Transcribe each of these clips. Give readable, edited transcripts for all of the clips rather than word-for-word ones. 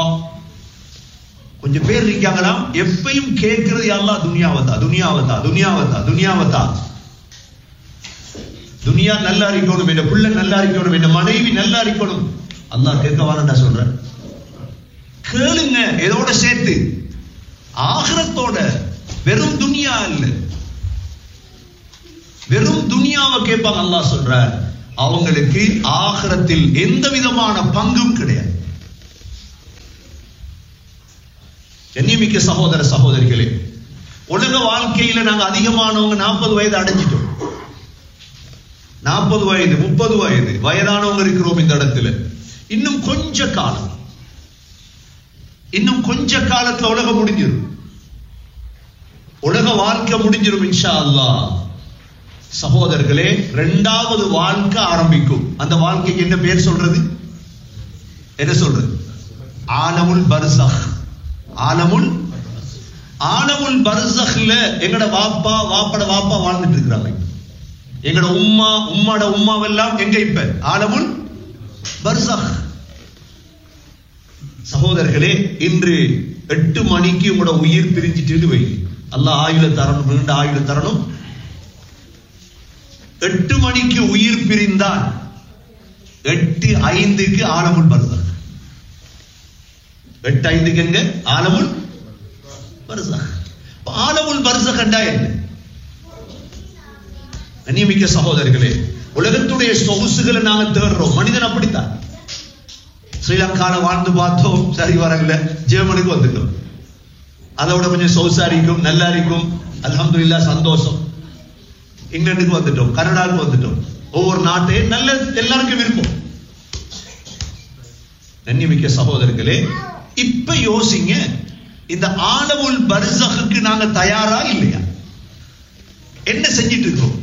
கொஞ்சம் பேர் இருக்காங்களாம் எப்பயும் கேட்கிறது அல்லாஹ் துனியாவதா துனியாவதா துனியாவதா துனியாவதா. துனியா நல்லா இருக்கணும், என்ன புள்ள நல்லா இருக்கணும், என்ன மனைவி நல்லா இருக்கணும். அல்லாஹ் கேட்க வாரண்டா சொல்ற. கேளுங்க எதோட சேர்த்து, ஆகிரத்தோட. வெறும் துனியா இல்ல, வெறும் துனியாவை கேட்பாங்க. அல்லாஹ் சொல்றார் அவங்களுக்கு ஆகிரத்தில் எந்த விதமான பங்கும் கிடையாது. கண்ணியமிக்க சகோதர சகோதரிகளே, உலக வாழ்க்கையில நாங்க அதிகமானவங்க 40 வயது அடைஞ்சிட்டோம். 40 வயது 30 வயது வயதானவங்க இருக்கிறோம் இந்த இடத்துல. இன்னும் கொஞ்ச காலம், இன்னும் கொஞ்ச காலத்துல உலகம் முடிஞ்சிடும், உலக வாழ்க்கை முடிஞ்சிடும் இன்ஷா அல்லாஹ். சகோதரர்களே, 2வது வாழ்க்கை ஆரம்பிக்கும். அந்த வாழ்க்கைக்கு என்ன பேர் சொல்றது? என்ன சொல்றது? ஆலமுல் பர்ஸஹ். ஆலமுல் பர்ஸஹ்ல எங்கட வாப்பட வாப்பா வாழ்ந்துட்டு இருக்கிறாங்க. எங்கட உம்மாட உம்மாவெல்லாம் எங்க இப்ப ஆலமுல் பர்ஸஹ். சகோதரர்களே, இன்று 8 மணிக்கு உங்களோட உயிர் பிரிஞ்சிட்டு வை. அல்லாஹ் ஆயுள தரணும், நீண்ட ஆயுள தரணும். 8 மணிக்கு உயிர் பிரிந்தால் 8:05 ஆலமுல் பர்ஸஹ். 8:05 எங்க? ஆலமுல் பர்ஸஹ். ஆலமுல் பர்ஸஹ் என்றா என்ன? கண்ணியமிக்க சகோதரர்களே, உலகத்துடைய சொகுசுகளை நாங்க தேடுறோம். மனிதன் அப்படித்தான். ஸ்ரீலங்கால வாழ்ந்து பார்த்தோம், சரி வரல. ஜெர்மனுக்கு வந்துட்டோம், அதோட கொஞ்சம் சொகுசா இருக்கும், நல்லா இருக்கும், அல்ஹம்துலில்லாஹ் சந்தோஷம். இங்கிலாந்துக்கு வந்துட்டோம், கனடாவுக்கு வந்துட்டோம். ஒவ்வொரு நாட்டையும் நல்ல எல்லாருக்கும் விருப்பம். கண்ணியமிக்க சகோதரர்களே, இப்ப யோசிங்க, இந்த ஆலமுல் பர்ஸஹுக்கு நாங்க தயாரா இல்லையா? என்ன செஞ்சிட்டு இருக்கோம்?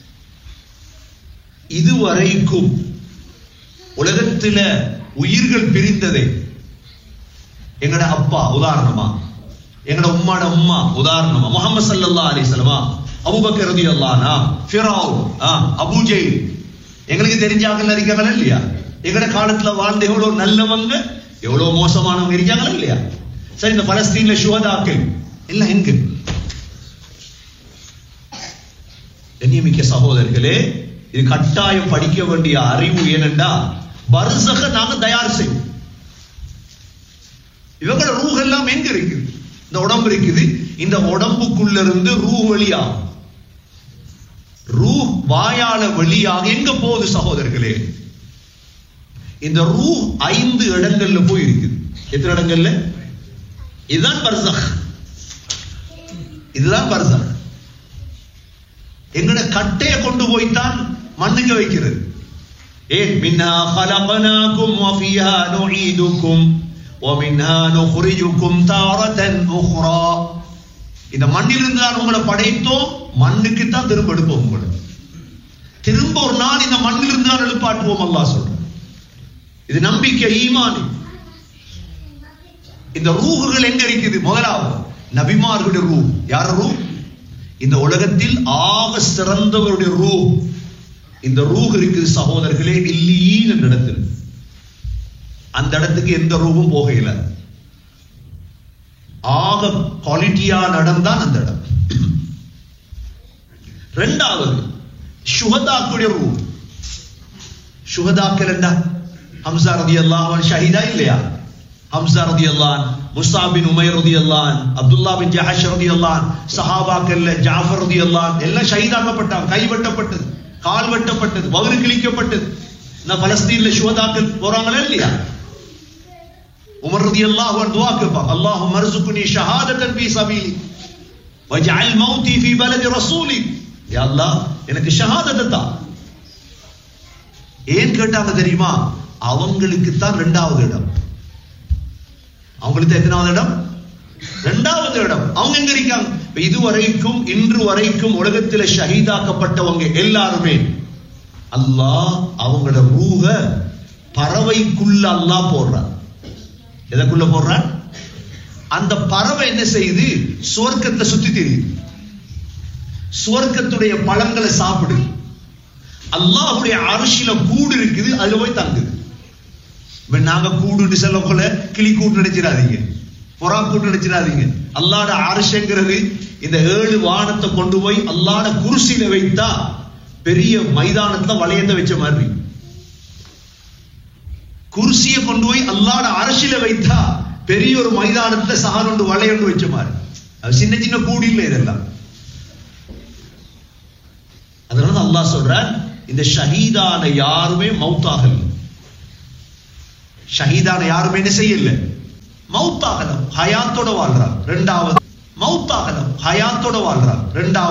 இதுவரைக்கும் உலகத்துல உயிர்கள் பிரிந்ததை எங்கட அப்பா உதாரணமா, எங்கட உம்மாட உம்மா உதாரணமா, முஹம்மது ஸல்லல்லாஹு அலைஹி வஸல்லம், அபூபக்கர் ரலியல்லாஹு அன்ஹு, ஃபிரௌன், அபூ ஜஹல், எங்களுக்கு தெரிஞ்சாங்க இருக்காங்களா இல்லையா? எங்கட காலத்துல வாழ்ந்த எவ்வளவு நல்லவங்க, எவ்வளவு மோசமானவங்க இருக்காங்களா இல்லையா? சரி, இந்த பலஸ்தீன்ல ஷுஹதாக்கள் எல்லாம் எங்க? கண்ணியமிக்க சகோதரர்களே, இது கட்டாயம் படிக்க வேண்டிய அறிவு. ஏனென்றா பர்ஸஹ நாங்க தயார் செய்யும். இவங்களோட ரூஹ் எல்லாம் எங்க இருக்குது? இந்த உடம்பு இருக்குது, இந்த உடம்புக்குள்ள இருந்து ரூஹ் வெளியாகும். ரூஹ் வாயால வெளியாக எங்க போகுது சகோதரர்களே? இந்த ரூஹ் 5 இடங்கள்ல போய் இருக்குது. எத்தனை இடங்கள்ல? இதுதான் பர்ஸஹ். இதுதான் பர்ஸஹ். எங்கட கட்டையை கொண்டு போய்தான் மண்ணுக்கு வைக்கிறது. ஏன்? மின்னா خلقناكم وفيها نعيدكم ومنها نخرجكم تارة أخرى. இந்த மண்ணிலிருந்து தான் உங்களை படைத்தோம், மண்ணுக்கு தான் திரும்ப எடுப்போம். உங்களை திரும்ப ஒரு நாள் இந்த மண்ணிலிருந்து தான் எழுப்பாட்டுவோம். அல்லாஹ் சொல்ற இது நம்பிக்கை, ஈமான். இந்த ரூஹுகள் எங்க இருக்குது? முதலாவது நபிமார்களுடைய ரூஹ். யார் ரூஹ்? இந்த உலகத்தில் ஆக சிறந்தவருடைய ரூஹ். இந்த ரூஹ் இருக்குது சகோதரர்களே, இல்லீன் என்ற இடத்தில். அந்த இடத்துக்கு எந்த ரூஹும் போகையில. ஆக குவாலிட்டியா நடந்தான் அந்த இடம். 2வது ஷுஹதாக்களுடைய ரூஹ். ஷுஹதாக்கள் என்ன? ஹம்ஸா ரலியல்லாஹு அன்ஹு ஷஹீதா இல்லையா? ஹம்ஸா ரலியல்லாஹு அன்ஹு, முஸாப் பின் உமைர் ரலியல்லாஹு அன்ஹு, அப்துல்லாஹ் பின் ஜஹஷ் ரலியல்லாஹு அன்ஹு, சஹாபாக்கள், ஜாஃபர் ரலியல்லாஹு அன்ஹு எல்லாம் ஷஹீதாக்கப்பட்டாங்க. கை வெட்டப்பட்டது, கால் வெட்டப்பட்டது, வயிறு கிழிக்கப்பட்டது. நான் பலஸ்தீன்ல ஷுஹதாக்கள் போறாங்களா இல்லையா? உமர் ரலியல்லாஹு அன்ஹு துஆ கேட்பாங்க, அல்லாஹும்ம அர்ஸுக்னி ஷஹாதத்தன் ஃபீ ஸபீலி வஜ்அல் மௌதி ஃபீ பலதி ரசூலி. யா அல்லாஹ், எனக்கு ஷஹாதத் தா. ஏன் கேட்டாங்க தெரியுமா? அவங்களுக்கு தான் 2வது இடம். அவங்களுக்கு எத்தனாவது இடம்? 2வது இடம். அவங்க எங்க இருக்காங்க? இதுவரைக்கும் இன்று வரைக்கும் உலகத்தில் ஷஹீதாக்கப்பட்டவங்க எல்லாருமே அல்லாஹ் அவங்களோட ரூஹ பறவைக்குள்ள அல்லாஹ் போடுறான். எதற்குள்ள போடுறான்? அந்த பறவை என்ன செய்யுது? சுவர்க்கத்தை சுத்தி தெரியுது, சுவர்க்கத்துடைய பழங்களை சாப்பிடுது. அல்லாஹ்வுடைய அர்ஷில கூடு இருக்குது, அதுல போய் தங்குது. நாங்க கூடுன்னு சொல்ல போல கிளி கூட்டு நினைச்சிடாதீங்க, புறா கூட்டு நினைச்சிடாதீங்க. அல்லாட அரிசிங்கிறது இந்த 7 வானத்தை கொண்டு போய் அல்லாட குர்சியில வைத்தா பெரிய மைதானத்துல வளையத்தை வச்ச மாதிரி. குர்சியை கொண்டு போய் அல்லாட அரசில வைத்தா பெரிய ஒரு மைதானத்துல சஹானொண்டு வளையொண்டு வச்ச மாதிரி. அது சின்ன சின்ன கூடி இல்லை இதெல்லாம். அதனால அல்லாஹ் சொல்றான், இந்த ஷஹீதான யாருமே மௌத்தாகல. ஷஹீதான யாருமே என்ன செய்யல, மௌத்தாகல, ஹயாத்தோட வாழ்றார். இரண்டாவது மௌத்தாகல, ஹயாத்தோட வாழ்றார். இரண்டாவது